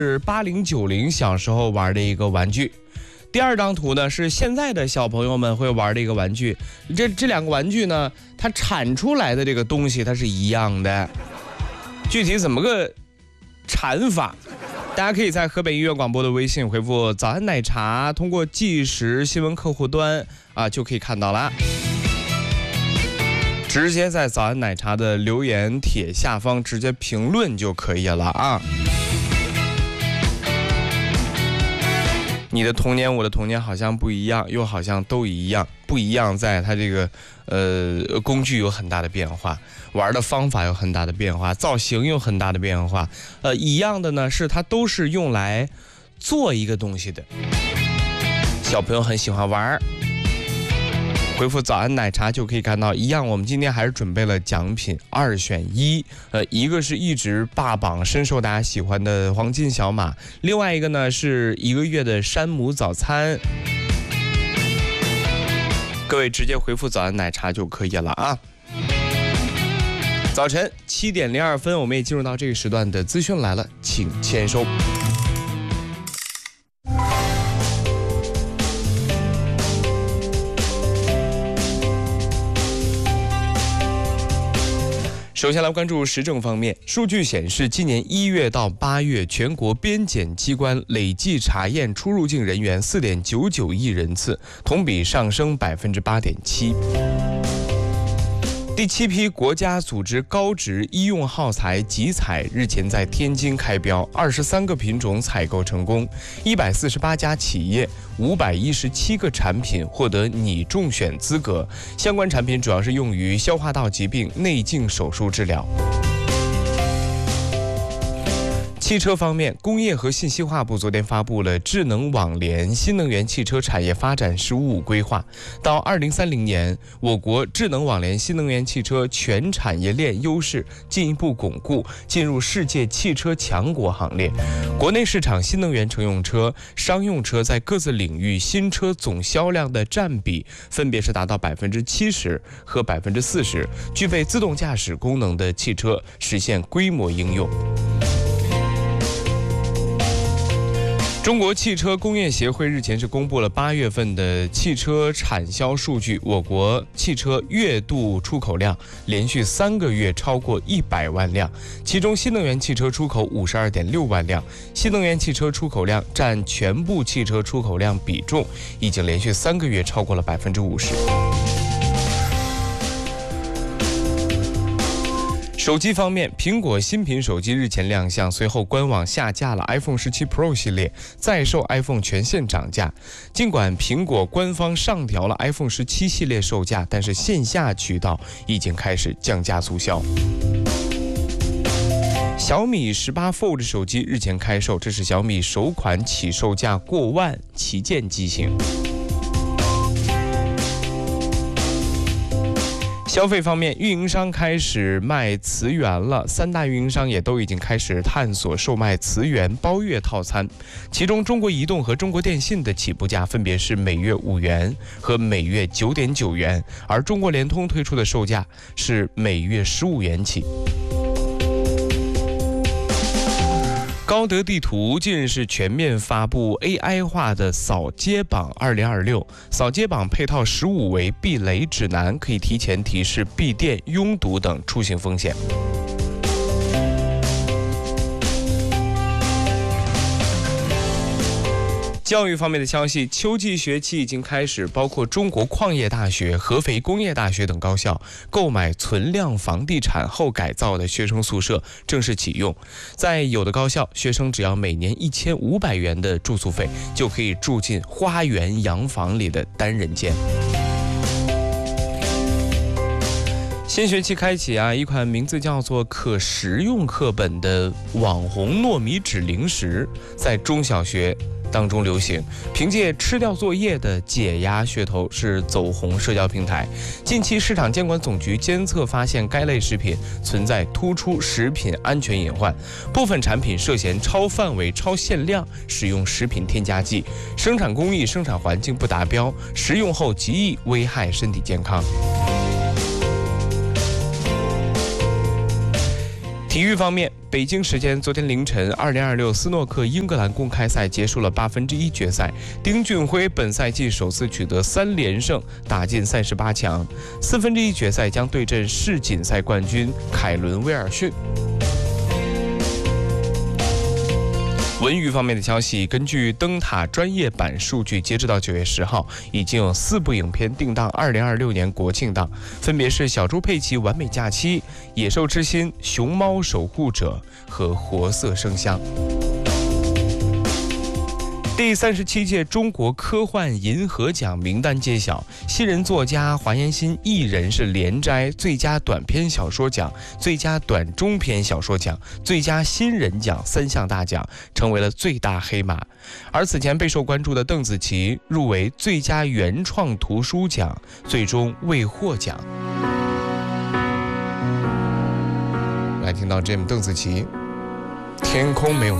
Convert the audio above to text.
是80、90小时候玩的一个玩具。第二张图呢是现在的小朋友们会玩的一个玩具。这两个玩具呢，它产出来的这个东西它是一样的，具体怎么个产法？大家可以在河北音乐广播的微信回复"早安奶茶"，通过即时新闻客户端就可以看到了。直接在早安奶茶的留言帖下方直接评论就可以了啊。你的童年我的童年好像不一样，又好像都一样。不一样在它这个工具有很大的变化，玩的方法有很大的变化，造型有很大的变化。一样的呢是它都是用来做一个东西的。小朋友很喜欢玩，回复"早安奶茶"就可以看到。一样，我们今天还是准备了奖品2选1，一个是一直霸榜深受大家喜欢的黄金小马，另外一个呢是1个月的山姆早餐。各位直接回复"早安奶茶"就可以了啊。早晨7点02分，我们也进入到这个时段的资讯来了，请签收。首先来关注时政方面，数据显示，今年1月到8月，全国边检机关累计查验出入境人员4.99亿人次，同比上升8.7%。第7批国家组织高值医用耗材集采日前在天津开标，23个品种采购成功，148家企业，517个产品获得拟中选资格，相关产品主要是用于消化道疾病内镜手术治疗。汽车方面，工业和信息化部昨天发布了智能网联新能源汽车产业发展“十五五”规划。到2030年，我国智能网联新能源汽车全产业链优势进一步巩固，进入世界汽车强国行列。国内市场新能源乘用车、商用车在各自领域新车总销量的占比分别是达到70%和40%，具备自动驾驶功能的汽车实现规模应用。中国汽车工业协会日前是公布了8月份的汽车产销数据，我国汽车月度出口量连续3个月超过100万辆，其中新能源汽车出口52.6万辆，新能源汽车出口量占全部汽车出口量比重已经连续3个月超过了50%。手机方面，苹果新品手机日前亮相，随后官网下架了 iPhone 17 Pro 系列，再售 iPhone 全线涨价。尽管苹果官方上调了 iPhone 17系列售价，但是线下渠道已经开始降价促销。小米18 Fold 手机日前开售，这是小米首款起售价过万旗舰机型。消费方面，运营商开始卖磁源了，3大运营商也都已经开始探索售卖磁源包月套餐，其中中国移动和中国电信的起步价分别是每月5元和每月9.9元，而中国联通推出的售价是每月15元起。高德地图近日是全面发布 AI 化的扫街榜2026，扫街榜配套15维避雷指南，可以提前提示闭店、拥堵等出行风险。教育方面的消息，秋季学期已经开始，包括中国矿业大学、合肥工业大学等高校购买存量房地产后改造的学生宿舍正式启用。在有的高校，学生只要每年1500元的住宿费，就可以住进花园洋房里的单人间。新学期开启一款名字叫做可食用课本的网红糯米纸零食在中小学当中流行，凭借吃掉作业的解压噱头是走红社交平台。近期市场监管总局监测发现，该类食品存在突出食品安全隐患，部分产品涉嫌超范围、超限量使用食品添加剂，生产工艺、生产环境不达标，食用后极易危害身体健康。 体育方面，北京时间昨天凌晨，2026斯诺克英格兰公开赛结束了1/8决赛，丁俊晖本赛季首次取得3连胜，打进38强。1/4决赛将对阵世锦赛冠军凯伦·威尔逊。文娱方面的消息，根据灯塔专业版数据，截止到9月10号，已经有4部影片定档2026年国庆档，分别是《小猪佩奇完美假期》、《野兽之心》、《熊猫守护者》和《活色生香》。第37届中国科幻银河奖名单揭晓，新人作家华严新一人是连摘最佳短篇小说奖、最佳短中篇小说奖、最佳新人奖3项大奖，成为了最大黑马。而此前备受关注的邓紫棋入围最佳原创图书奖，最终未获奖。来听到 Jim 邓紫棋，天空没有